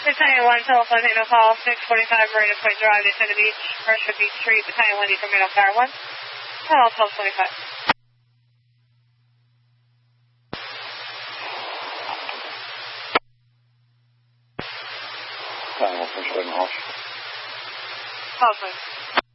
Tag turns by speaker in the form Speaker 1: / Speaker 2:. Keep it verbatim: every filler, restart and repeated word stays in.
Speaker 1: Battalion one, telephone signal call, six forty-five Marina Point Drive, descend to beach, Mercer Beach Street, Battalion one, you from Middle Tower one. Call twelve twenty-five.
Speaker 2: Battalion one, push seven off.
Speaker 1: Call please.